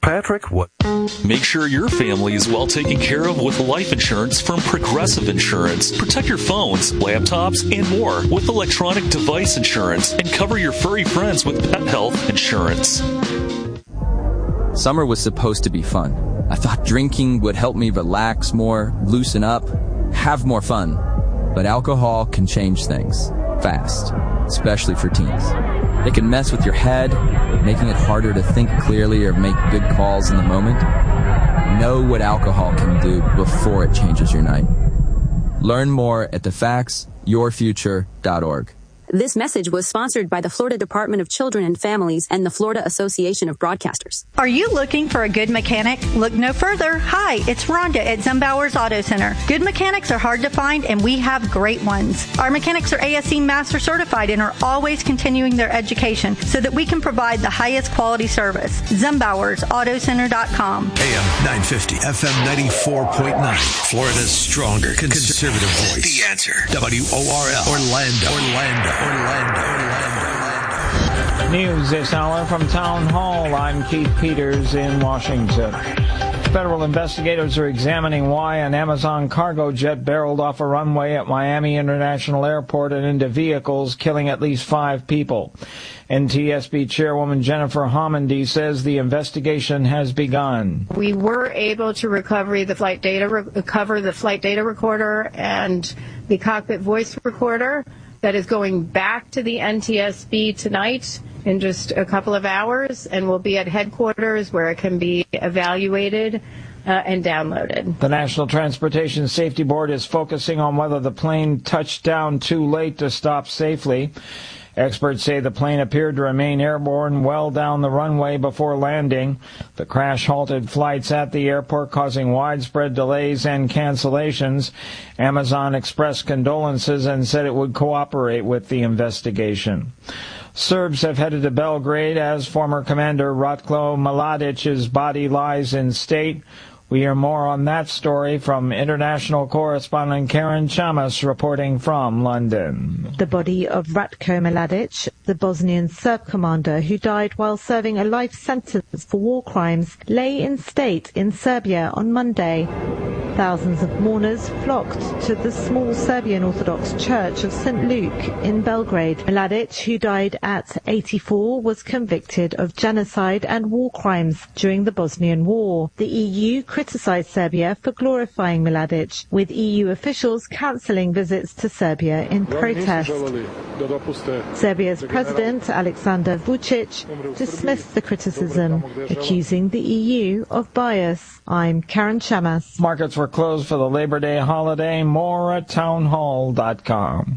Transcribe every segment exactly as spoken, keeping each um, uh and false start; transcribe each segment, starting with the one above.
Patrick, what? Make sure your family is well taken care of with life insurance from Progressive Insurance. Protect your phones, laptops, and more with electronic device insurance and cover your furry friends with pet health insurance. Summer was supposed to be fun. I thought drinking would help me relax more, loosen up, have more fun. But alcohol can change things fast, especially for teens. It can mess with your head, making it harder to think clearly or make good calls in the moment. Know what alcohol can do before it changes your night. Learn more at the facts your future dot org. This message was sponsored by the Florida Department of Children and Families and the Florida Association of Broadcasters. Are you looking for a good mechanic? Look no further. Hi, it's Rhonda at Zembauer's Auto Center. Good mechanics are hard to find, and we have great ones. Our mechanics are A S E Master Certified and are always continuing their education so that we can provide the highest quality service. Zembauer's Auto Center dot com. A M nine fifty, F M ninety-four point nine. Florida's stronger conservative voice. The Answer. W O R L. Orlando. Orlando. Orlando, Orlando, Orlando. News this hour from Town Hall. I'm Keith Peters in Washington. Federal investigators are examining why an Amazon cargo jet barreled off a runway at Miami International Airport and into vehicles, killing at least five people. N T S B Chairwoman Jennifer Homendy says the investigation has begun. We were able to recover the flight data, recover the flight data recorder and the cockpit voice recorder. That is going back to the N T S B tonight in just a couple of hours and will be at headquarters where it can be evaluated uh, and downloaded. The National Transportation Safety Board is focusing on whether the plane touched down too late to stop safely. Experts say the plane appeared to remain airborne well down the runway before landing. The crash halted flights at the airport, causing widespread delays and cancellations. Amazon expressed condolences and said it would cooperate with the investigation. Serbs have headed to Belgrade as former Commander Ratko Mladic's body lies in state. We hear more on that story from international correspondent Karen Chamas reporting from London. The body of Ratko Mladic, the Bosnian Serb commander who died while serving a life sentence for war crimes, lay in state in Serbia on Monday. Thousands of mourners flocked to the small Serbian Orthodox Church of Saint Luke in Belgrade. Mladic, who died at eighty-four, was convicted of genocide and war crimes during the Bosnian War. The E U criticised Serbia for glorifying Mladic, with E U officials cancelling visits to Serbia in protest. Serbia's President Aleksandar Vučić dismissed the criticism, accusing the E U of bias. I'm Karen Chamas. Markets were closed for the Labor Day holiday. More at town hall dot com.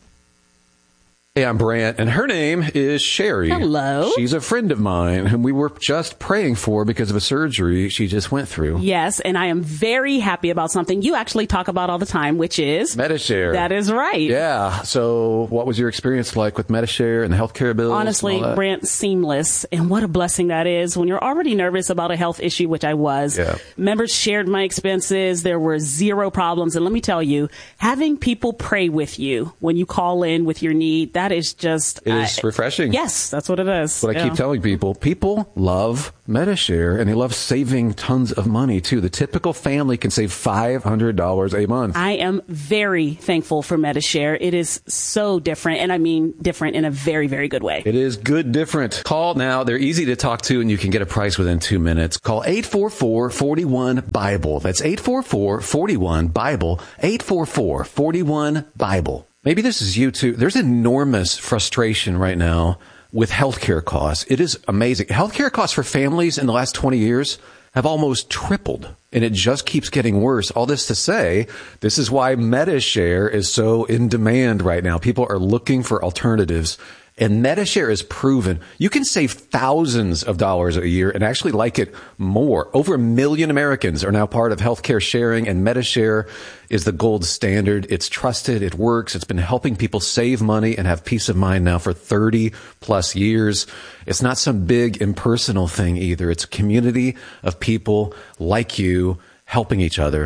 Hey, I'm Brant, and her name is Sherry. Hello. She's a friend of mine, whom we were just praying for because of a surgery she just went through. Yes, and I am very happy about something you actually talk about all the time, which is... Medi-Share. That is right. Yeah. So what was your experience like with Medi-Share and the healthcare bills? Honestly, Brant, seamless. And what a blessing that is when you're already nervous about a health issue, which I was. Yeah. Members shared my expenses. There were zero problems. And let me tell you, having people pray with you when you call in with your need, that is just... It is uh, refreshing. Yes, that's what it is. What yeah. I keep telling people, people love Medi-Share, and they love saving tons of money, too. The typical family can save five hundred dollars a month. I am very thankful for Medi-Share. It is so different, and I mean different in a very, very good way. It is good different. Call now. They're easy to talk to, and you can get a price within two minutes. Call eight four four, four one, BIBLE. That's eight four four, four one, BIBLE. eight four four, four one, BIBLE. Maybe this is you, too. There's enormous frustration right now with healthcare costs. It is amazing. Healthcare costs for families in the last twenty years have almost tripled, and it just keeps getting worse. All this to say, this is why Medi-Share is so in demand right now. People are looking for alternatives. And Medi-Share is proven you can save thousands of dollars a year and actually like it more. Over a million Americans are now part of healthcare sharing, and Medi-Share is the gold standard. It's trusted. It works. It's been helping people save money and have peace of mind now for thirty plus years. It's not some big impersonal thing either. It's a community of people like you helping each other.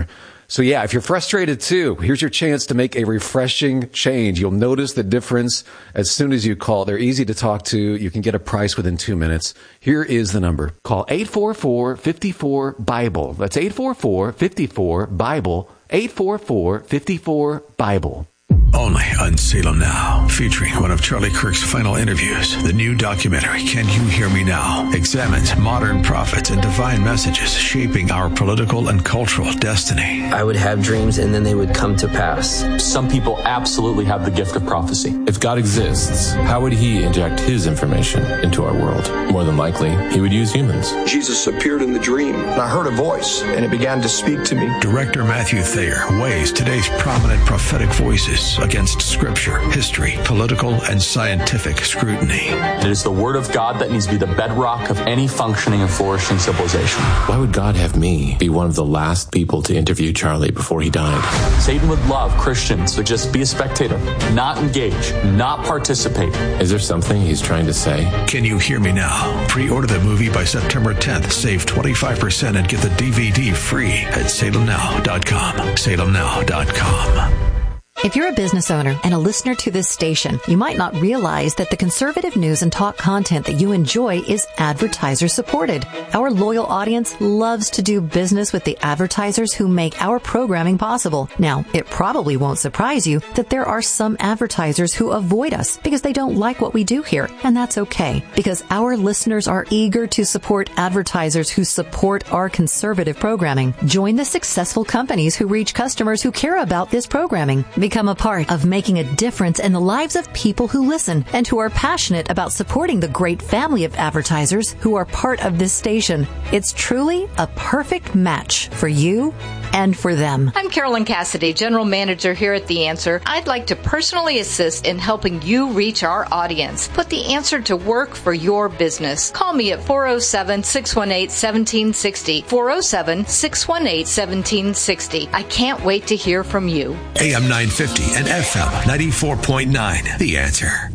So yeah, if you're frustrated too, here's your chance to make a refreshing change. You'll notice the difference as soon as you call. They're easy to talk to. You can get a price within two minutes. Here is the number. Call eight four four, five four, BIBLE. That's eight four four, five four, BIBLE. eight four four, five four, BIBLE. Only on Salem Now, featuring one of Charlie Kirk's final interviews. The new documentary, Can You Hear Me Now?, examines modern prophets and divine messages shaping our political and cultural destiny. I would have dreams and then they would come to pass. Some people absolutely have the gift of prophecy. If God exists, how would he inject his information into our world? More than likely, he would use humans. Jesus appeared in the dream, and I heard a voice, and it began to speak to me. Director Matthew Thayer weighs today's prominent prophetic voices against scripture, history, political, and scientific scrutiny. It is the word of God that needs to be the bedrock of any functioning and flourishing civilization. Why would God have me be one of the last people to interview Charlie before he died? Satan would love Christians to just be a spectator, not engage, not participate. Is there something he's trying to say? Can You Hear Me Now? Pre-order the movie by September tenth. Save twenty-five percent and get the D V D free at salem now dot com. salem now dot com. If you're a business owner and a listener to this station, you might not realize that the conservative news and talk content that you enjoy is advertiser supported. Our loyal audience loves to do business with the advertisers who make our programming possible. Now, it probably won't surprise you that there are some advertisers who avoid us because they don't like what we do here, and that's okay, because our listeners are eager to support advertisers who support our conservative programming. Join the successful companies who reach customers who care about this programming. Become a part of making a difference in the lives of people who listen and who are passionate about supporting the great family of advertisers who are part of this station. It's truly a perfect match for you and for them. I'm Carolyn Cassidy, General Manager here at The Answer. I'd like to personally assist in helping you reach our audience. Put The Answer to work for your business. Call me at four oh seven, six one eight, one seven six oh, four oh seven, six one eight, one seven six oh. I can't wait to hear from you. A M nine fifty and F M ninety-four point nine. The Answer.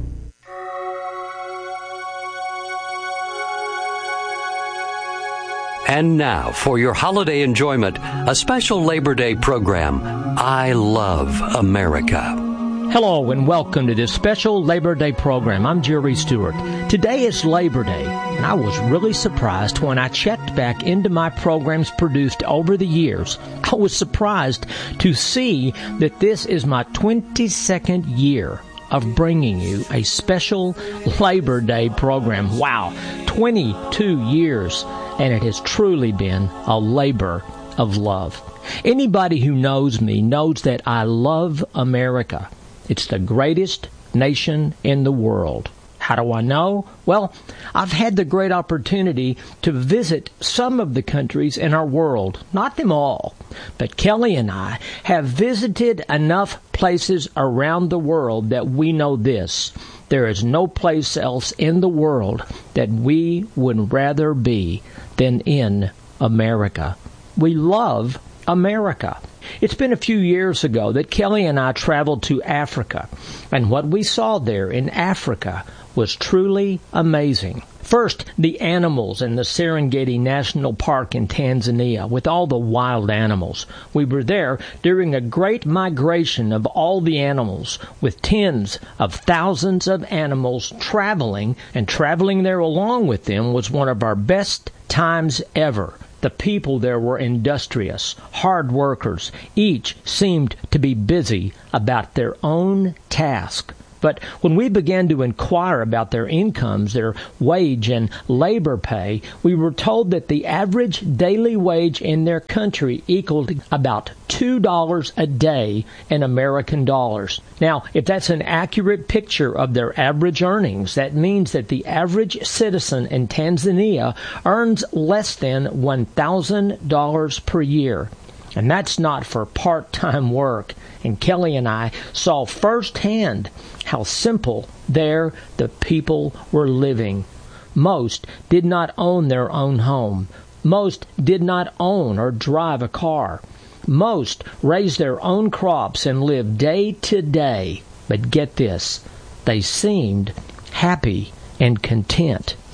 And now, for your holiday enjoyment, a special Labor Day program, I Love America. Hello and welcome to this special Labor Day program. I'm Jerry Stewart. Today is Labor Day, and I was really surprised when I checked back into my programs produced over the years. I was surprised to see that this is my twenty-second year of bringing you a special Labor Day program. Wow, twenty-two years, and it has truly been a labor of love. Anybody who knows me knows that I love America. It's the greatest nation in the world. How do I know? Well, I've had the great opportunity to visit some of the countries in our world, not them all. But Kelly and I have visited enough places around the world that we know this: there is no place else in the world that we would rather be than in America. We love America. It's been a few years ago that Kelly and I traveled to Africa, and what we saw there in Africa was truly amazing. First, the animals in the Serengeti National Park in Tanzania with all the wild animals. We were there during a great migration of all the animals, with tens of thousands of animals traveling, and traveling there along with them was one of our best times ever. The people there were industrious, hard workers. Each seemed to be busy about their own task. But when we began to inquire about their incomes, their wage and labor pay, we were told that the average daily wage in their country equaled about two dollars a day in American dollars. Now, if that's an accurate picture of their average earnings, that means that the average citizen in Tanzania earns less than one thousand dollars per year. And that's not for part-time work. And Kelly and I saw firsthand how simple there the people were living. Most did not own their own home. Most did not own or drive a car. Most raised their own crops and lived day to day. But get this, they seemed happy and content.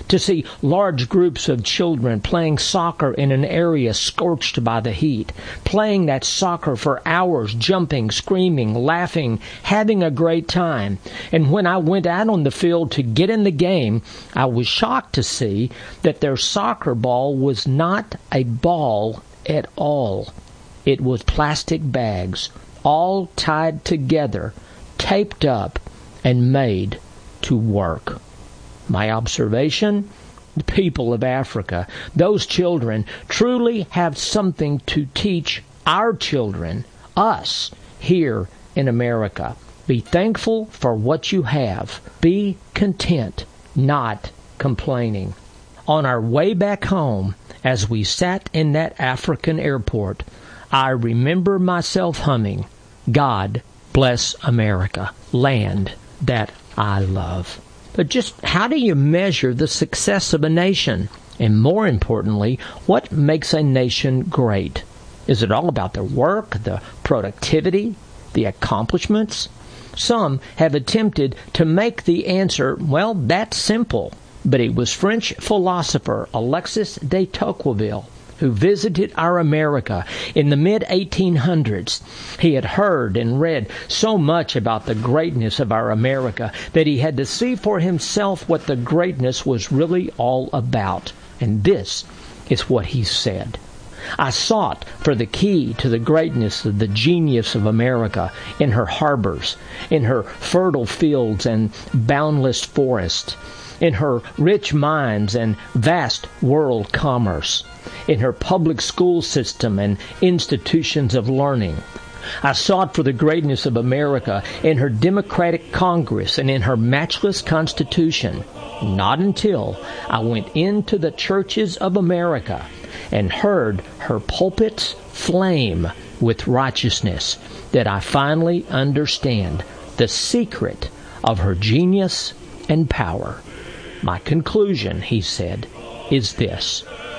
to see large groups of children playing soccer in an area scorched by the heat, playing that soccer for hours, jumping, screaming, laughing, having a great time. And when I went out on the field to get in the game, I was shocked to see that their soccer ball was not a ball at all. It was plastic bags, all tied together, taped up, and made to work. My observation? The people of Africa, those children, truly have something to teach our children, us, here in America. Be thankful for what you have. Be content, not complaining. On our way back home, as we sat in that African airport, I remember myself humming, God bless America, land that I love. But just how do you measure the success of a nation? And more importantly, what makes a nation great? Is it all about the work, the productivity, the accomplishments? Some have attempted to make the answer, well, that's simple. But it was French philosopher Alexis de Tocqueville who visited our America in the mid eighteen hundreds. He had heard and read so much about the greatness of our America that he had to see for himself what the greatness was really all about. And this is what he said. I sought for the key to the greatness of the genius of America in her harbors, in her fertile fields and boundless forests, in her rich mines and vast world commerce, in her public school system and institutions of learning. I sought for the greatness of America in her democratic Congress and in her matchless Constitution, not until I went into the churches of America and heard her pulpits flame with righteousness that I finally understand the secret of her genius and power. My conclusion, he said, is this.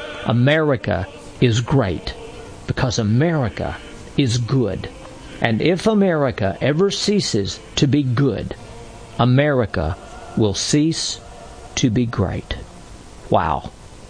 America is great because America is good. And if America ever ceases to be good, America will cease to be great. Wow.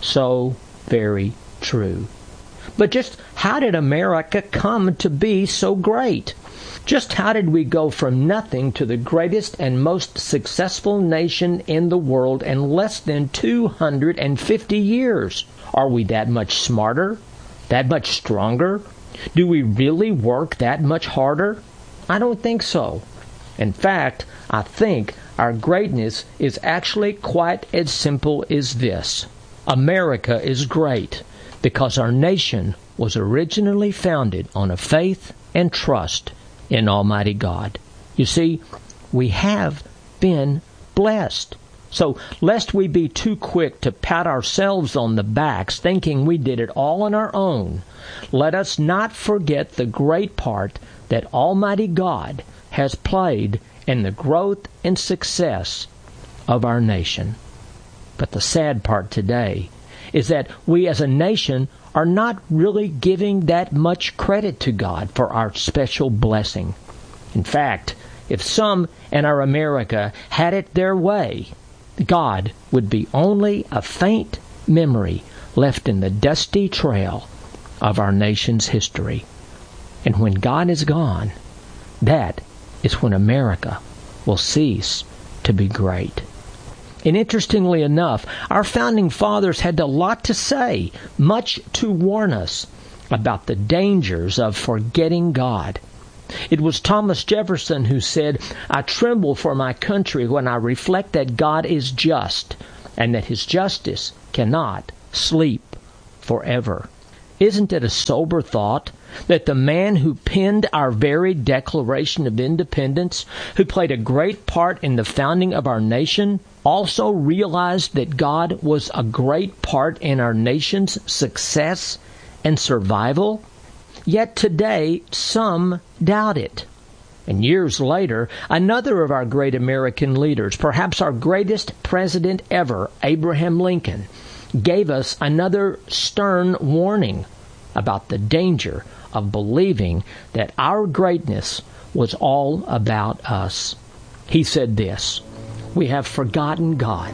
So very true. But just how did America come to be so great? Just how did we go from nothing to the greatest and most successful nation in the world in less than two hundred fifty years? Are we that much smarter? That much stronger? Do we really work that much harder? I don't think so. In fact, I think our greatness is actually quite as simple as this. America is great because our nation was originally founded on a faith and trust in Almighty God. You see, we have been blessed. So, lest we be too quick to pat ourselves on the backs thinking we did it all on our own, let us not forget the great part that Almighty God has played in the growth and success of our nation. But the sad part today is that we as a nation are not really giving that much credit to God for our special blessing. In fact, if some in our America had it their way, God would be only a faint memory left in the dusty trail of our nation's history. And when God is gone, that is when America will cease to be great. And interestingly enough, our founding fathers had a lot to say, much to warn us about the dangers of forgetting God. It was Thomas Jefferson who said, I tremble for my country when I reflect that God is just and that His justice cannot sleep forever. Isn't it a sober thought that the man who penned our very Declaration of Independence, who played a great part in the founding of our nation, also realized that God was a great part in our nation's success and survival? Yet today, some doubt it. And years later, another of our great American leaders, perhaps our greatest president ever, Abraham Lincoln, gave us another stern warning about the danger of believing that our greatness was all about us. He said this, "We have forgotten God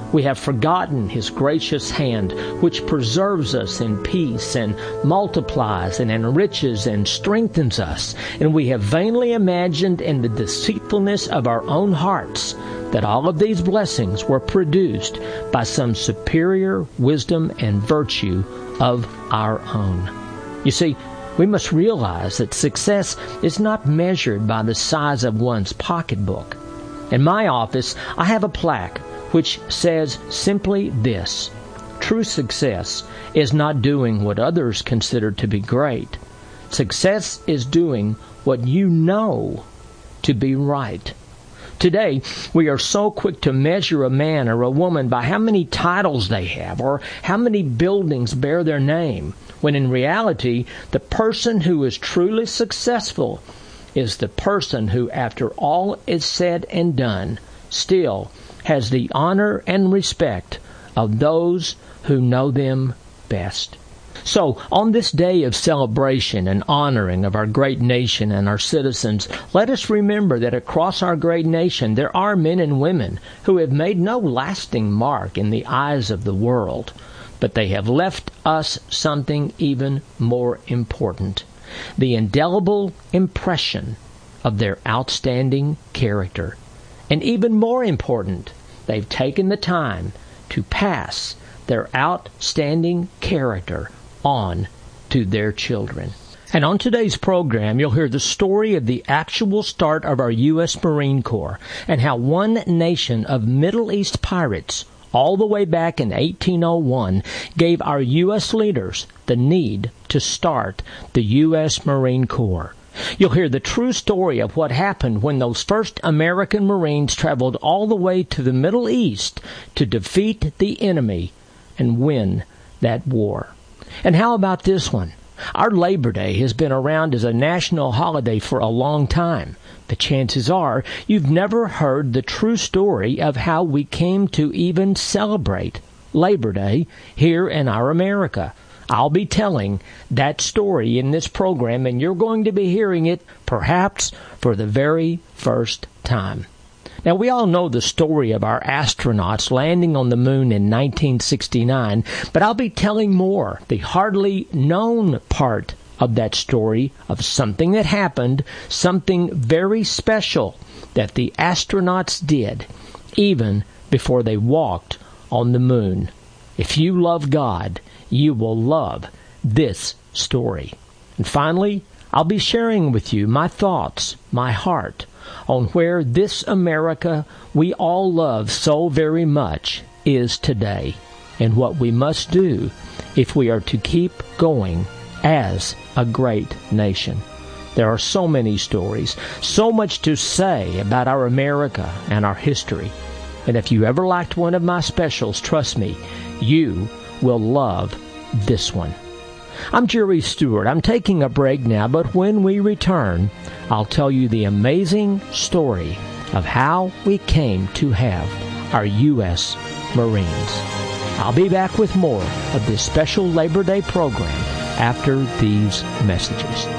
We have forgotten His gracious hand, which preserves us in peace and multiplies and enriches and strengthens us. And we have vainly imagined in the deceitfulness of our own hearts that all of these blessings were produced by some superior wisdom and virtue of our own. You see, we must realize that success is not measured by the size of one's pocketbook. In my office, I have a plaque which says simply this: true success is not doing what others consider to be great. Success is doing what you know to be right. Today, we are so quick to measure a man or a woman by how many titles they have or how many buildings bear their name, when in reality, the person who is truly successful is the person who, after all is said and done, still has the honor and respect of those who know them best. So, on this day of celebration and honoring of our great nation and our citizens, let us remember that across our great nation there are men and women who have made no lasting mark in the eyes of the world, but they have left us something even more important: the indelible impression of their outstanding character. And even more important, they've taken the time to pass their outstanding character on to their children. And on today's program, you'll hear the story of the actual start of our U S Marine Corps and how one nation of Middle East pirates, all the way back in eighteen oh one, gave our U S leaders the need to start the U S Marine Corps. You'll hear the true story of what happened when those first American Marines traveled all the way to the Middle East to defeat the enemy and win that war. And how about this one? Our Labor Day has been around as a national holiday for a long time, but chances are you've never heard the true story of how we came to even celebrate Labor Day here in our America. I'll be telling that story in this program, and you're going to be hearing it perhaps for the very first time. Now, we all know the story of our astronauts landing on the moon in nineteen sixty-nine, but I'll be telling more, the hardly known part of that story of something that happened, something very special that the astronauts did even before they walked on the moon. If you love God, you will love this story. And finally, I'll be sharing with you my thoughts, my heart, on where this America we all love so very much is today, and what we must do if we are to keep going as a great nation. There are so many stories, so much to say about our America and our history. And if you ever liked one of my specials, trust me, you will love this one. I'm Jerry Stewart. I'm taking a break now, but when we return, I'll tell you the amazing story of how we came to have our U S Marines. I'll be back with more of this special Labor Day program after these messages.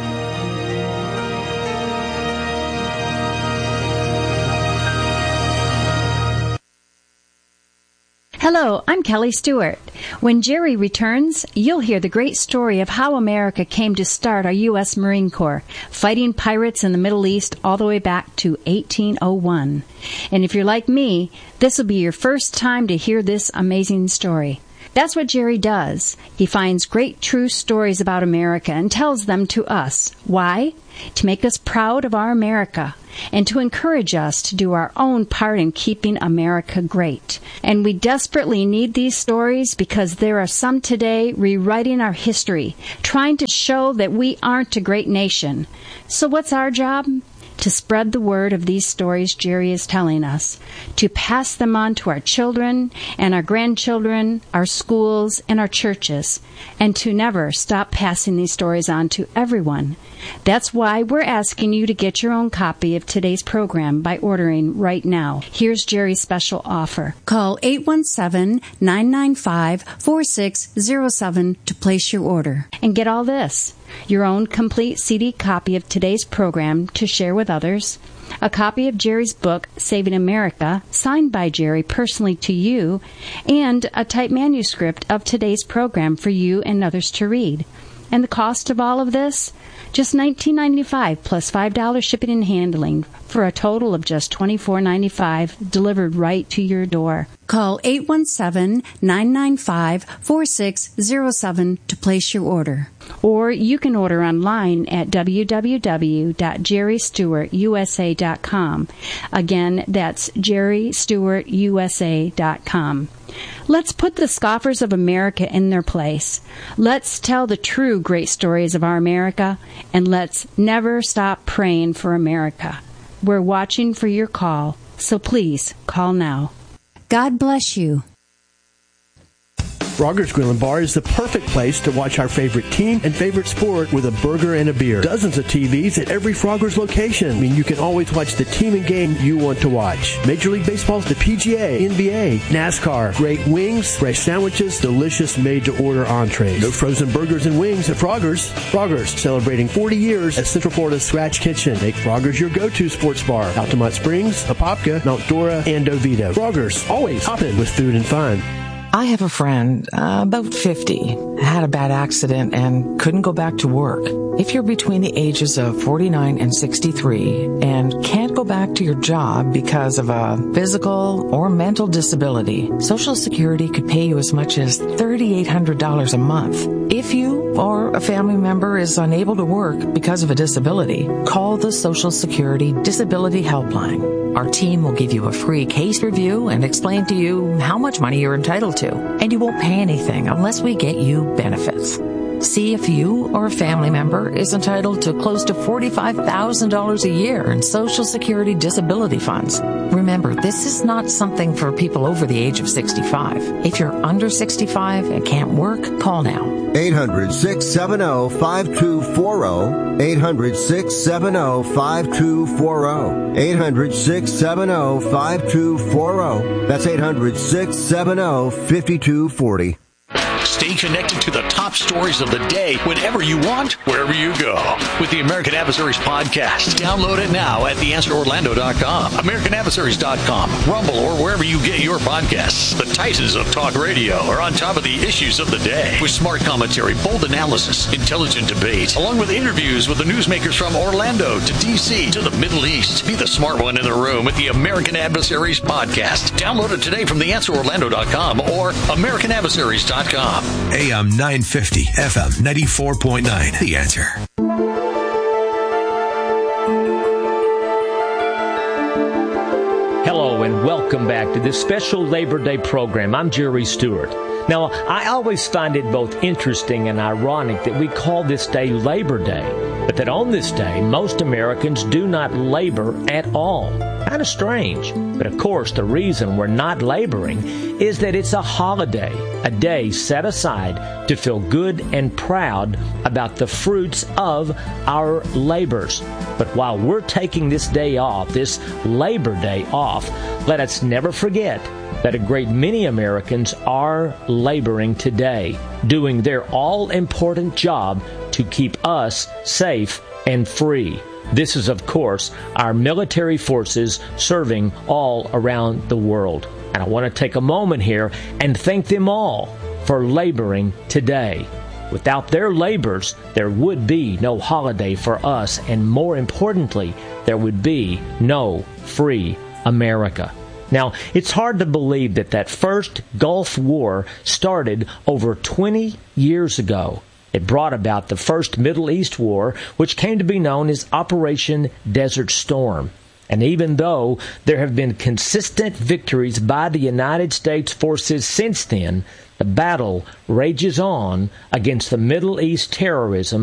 Hello, I'm Kelly Stewart. When Jerry returns, you'll hear the great story of how America came to start our U S Marine Corps, fighting pirates in the Middle East all the way back to eighteen oh one. And if you're like me, this will be your first time to hear this amazing story. That's what Jerry does. He finds great true stories about America and tells them to us. Why? To make us proud of our America and to encourage us to do our own part in keeping America great. And we desperately need these stories because there are some today rewriting our history, trying to show that we aren't a great nation. So what's our job? To spread the word of these stories Jerry is telling us, to pass them on to our children and our grandchildren, our schools, and our churches, and to never stop passing these stories on to everyone. That's why we're asking you to get your own copy of today's program by ordering right now. Here's Jerry's special offer. Call eight one seven, nine nine five, four six zero seven to place your order. And get all this: your own complete C D copy of today's program to share with others, a copy of Jerry's book, Saving America, signed by Jerry personally to you, and a typed manuscript of today's program for you and others to read. And the cost of all of this? Just nineteen dollars and ninety-five cents plus five dollars shipping and handling for a total of just twenty-four dollars and ninety-five cents delivered right to your door. Call eight one seven, nine nine five, four six zero seven to place your order. Or you can order online at w w w dot jerry stewart u s a dot com. Again, that's jerry stewart u s a dot com. Let's put the scoffers of America in their place. Let's tell the true great stories of our America, and let's never stop praying for America. We're watching for your call, so please call now. God bless you. Frogger's Grill and Bar is the perfect place to watch our favorite team and favorite sport with a burger and a beer. Dozens of T Vs at every Frogger's location. I mean, you can always watch the team and game you want to watch. Major League Baseball's the P G A, N B A, NASCAR, great wings, fresh sandwiches, delicious made-to-order entrees. No frozen burgers and wings at Frogger's. Frogger's, celebrating forty years at Central Florida's Scratch Kitchen. Make Frogger's your go-to sports bar. Altamont Springs, Apopka, Mount Dora, and Oviedo. Frogger's, always hopping with food and fun. I have a friend, uh, about fifty, had a bad accident and couldn't go back to work. If you're between the ages of forty-nine and sixty-three and can't go back to your job because of a physical or mental disability, Social Security could pay you as much as three thousand eight hundred dollars a month. If you or a family member is unable to work because of a disability, call the Social Security Disability Helpline. Our team will give you a free case review and explain to you how much money you're entitled to. And you won't pay anything unless we get you benefits. See if you or a family member is entitled to close to forty-five thousand dollars a year in Social Security disability funds. Remember, this is not something for people over the age of sixty-five. If you're under sixty-five and can't work, call now. eight hundred, six seven zero, five two four zero. eight hundred, six seven zero, five two four zero. eight hundred, six seven zero, five two four zero. That's eight hundred, six seven zero, five two four zero. Stay connected to the top stories of the day whenever you want, wherever you go. With the American Adversaries podcast. Download it now at the answer orlando dot com, american adversaries dot com, Rumble, or wherever you get your podcasts. The titans of talk radio are on top of the issues of the day with smart commentary, bold analysis, intelligent debate, along with interviews with the newsmakers from Orlando to D C to the Middle East. Be the smart one in the room with the American Adversaries podcast. Download it today from the answer orlando dot com or american adversaries dot com. A M nine fifty, F M ninety-four point nine. The Answer. Hello and welcome back to this special Labor Day program. I'm Jerry Stewart. Now, I always find it both interesting and ironic that we call this day Labor Day, but that on this day, most Americans do not labor at all. Kind of strange. But of course, the reason we're not laboring is that it's a holiday, a day set aside to feel good and proud about the fruits of our labors. But while we're taking this day off, this Labor Day off, let us never forget that a great many Americans are laboring today, doing their all-important job to keep us safe and free. This is, of course, our military forces serving all around the world. And I want to take a moment here and thank them all for laboring today. Without their labors, there would be no holiday for us, and more importantly, there would be no free America. Now, it's hard to believe that that first Gulf War started over twenty years ago. It brought about the first Middle East war, which came to be known as Operation Desert Storm. And even though there have been consistent victories by the United States forces since then, the battle rages on against the Middle East terrorism